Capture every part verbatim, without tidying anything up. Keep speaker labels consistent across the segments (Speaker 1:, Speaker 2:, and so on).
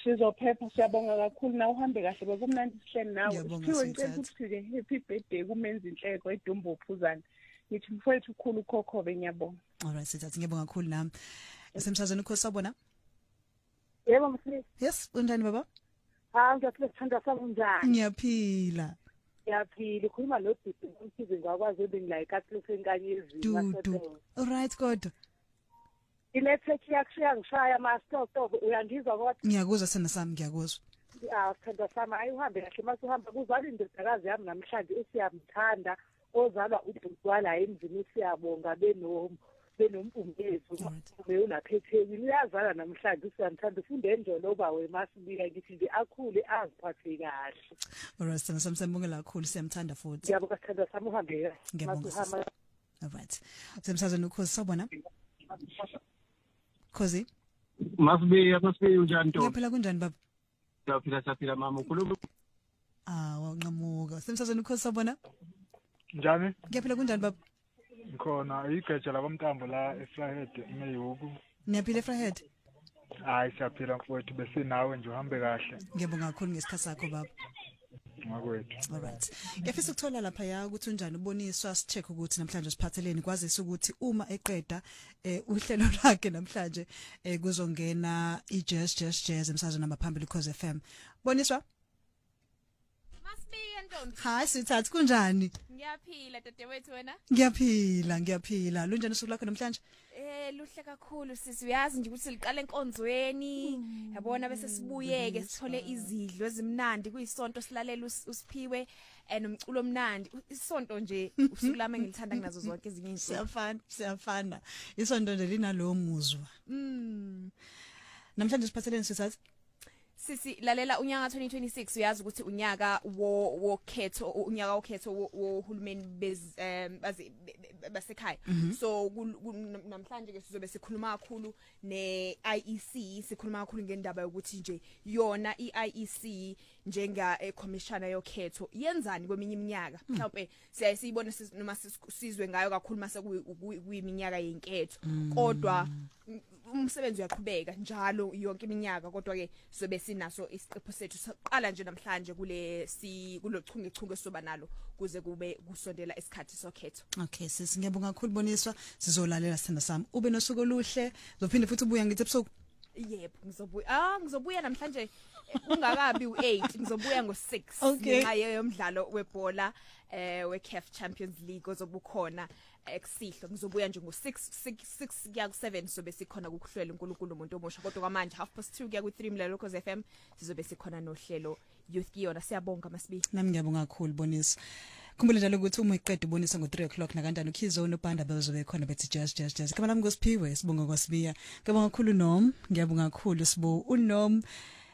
Speaker 1: Sizophepha siyabonga kakhulu na uhambe kahle bekumnandi sihleni nawe.
Speaker 2: Ngiyabonga,
Speaker 1: Siphiwe ngicela
Speaker 2: Sithathu.
Speaker 1: ukuthi ke happy birthday kumenza inhleko edumbo uphuzana. Ngithi mfowethu ukhulu ukhokhobe ngiyabonga.
Speaker 2: Alright Sithathu, ngiyabonga kakhulu nami. Esemsazweni ukho sabona?
Speaker 3: Yebo mfowethu.
Speaker 2: Yes, unjani baba?
Speaker 3: Ah ngiyaphila sithanda sami njani?
Speaker 2: Ngiyaphila.
Speaker 3: Ngiyaphila ukhuluma lo Dudu umsizi ngakwazi ubengila ikathi senkanyezi
Speaker 2: Dudu. Alright kodwa.
Speaker 3: Inetwork yakushiya ngishaya ama stop stop uyangizwa kodwa?
Speaker 2: Ngiyakuzwa sena sami ngiyakuzwa.
Speaker 3: Ah sithanda sami ayihambe kahle mase uhamba kuzala indodakazi yami namhlanje usiyamthanda ozalwa ududwala emzini usiyabonga benomo benompumezo beyulaphepheki liyazala namhlanje usiyamthanda ufunde enjolo bawe masibika ngithi nje akhule aziphathe kahle.
Speaker 2: Alright sena sami sembongela kakhulu siyamthanda futhi.
Speaker 3: Ngiyabonga sithanda sami uhambe
Speaker 2: kahle. Alright. Semsazweni ukho sabona? Khosi
Speaker 4: Masibe masibe unjani ntombi?
Speaker 2: Ngiyaphila kunjani baba?
Speaker 4: Ngiyaphila saphila mama ukhuluma.
Speaker 2: Ah wanqamuka. Semsazweni ukho sabona?
Speaker 5: Njani?
Speaker 2: Ngiyaphila kunjani baba?
Speaker 5: Ngikhona igeja labomtambo la eFlyhead eMeyoku.
Speaker 2: Niyaphila eFlyhead?
Speaker 5: Hayi siyaphila mfowethu bese nawe nje uhambe kahle.
Speaker 2: Ngiyabonga kakhulu ngesikhathi sakho baba.
Speaker 5: Ngakwethu.
Speaker 2: Alright. Ngiyafisa ukuthola lapha ya ukuthi unjani uboniswa sicheck ukuthi namhlanje siphatheleni kwazisa ukuthi uma eqeda eh uhlelo lakhe namhlanje eh kuzongena iJazz Jazz Jazz emsazweni nabaphambili cause F M. Boniswa?
Speaker 6: Masibiye ntombi.
Speaker 2: Hi Sithathu kunjani?
Speaker 6: Ngiyaphila dadewethu wena?
Speaker 2: Ngiyaphila, ngiyaphila. Lunjani usuku lakho namhlanje?
Speaker 6: Eh luhle kakhulu sisi uyazi nje ukuthi liqale enkonzweni yabona bese sibuyeke sithole izidlo ezimnandi kuyisonto silalela usiphiwe nomculo omnandi isonto nje usuku lami ngilithanda kunazo zonke ezinye izinto
Speaker 2: siyafana siyafana isonto nje linalo muzwa
Speaker 6: mm
Speaker 2: namhlanje siphatheleni Sithathu
Speaker 6: sisi lalela unyaka twenty twenty-six uyazi ukuthi unyaka wo wokhetho unyaka wokhetho wohulumeni bez basekhaya so namhlanje ke sizobe sikhuluma kakhulu ne I E C sikhuluma kakhulu ngendaba yokuthi nje yona i-I E C njenga commissioner yokhetho yenzani kweminye iminyaka mhlawumbe siyayibona noma sizwe ngayo kakhulu mase kuyiminyaka yenketho kodwa umsebenzi uyaqhubeka njalo yonke iminyaka kodwa ke sizobe sinaso isiqepho sethu siqala nje namhlanje kule si kulochungechunge soba nalo kuze kube kusondela isikhathi sokhetho.
Speaker 2: Okay sis ngiyabonga kakhulu Boniswa sizolalela sithanda sami ube nosuku oluhle zophinde futhi ubuya ngithi ebusuku.
Speaker 6: Yebo ngizobuya ah ngizobuya namhlanje ungakabi u eight ngizobuya ngo six ngenxa yomdlalo webhola eh we C A F Champions League ozobukhona ekusihlo ngizobuya nje ngo six six kuya ku seven sobe sikhona ukuhlwela uNkulunkulu umuntu omusha kodwa kwamanje half past two kuya ku three mlalo cause F M sizobe sikhona nohlelo youth kiyona siyabonga masibi
Speaker 2: nami ngiyabonga kakhulu Boniswa khumbula njalo ukuthi uma iqeda ubonisa ngo three o'clock nakanjani uKhizo noBanda bezobe khona bethi jazz jazz jazz kama nami ngosiphiwe sibonga kwasibiya ngiyabonga kakhulu Nom ngiyabonga kakhulu sibo uNom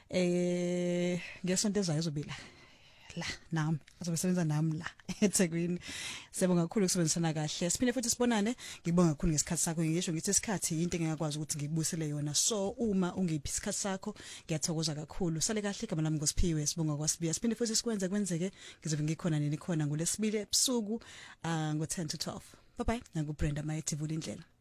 Speaker 2: eh ngesonto ezayo ezobila la nami azobesebenza nami la eThekwini siyabonga kakhulu ukusebenzisana kahle siphinde futhi sibonane ngibonga kakhulu ngesikhathi sakho ngisho ngithi isikhathi into engakwazi ukuthi ngikubusele yona so uma ungiphi isikhathi sakho ngiyathokoza kakhulu sale kahle igama lami ngosiphiwe sibonga kwasibiya siphinde futhi sikwenze kwenzeke ngizobe ngikhona nini khona ngolesibili ebusuku ngo ten to twelve bye bye nangu Brenda Mayethi vula indlela.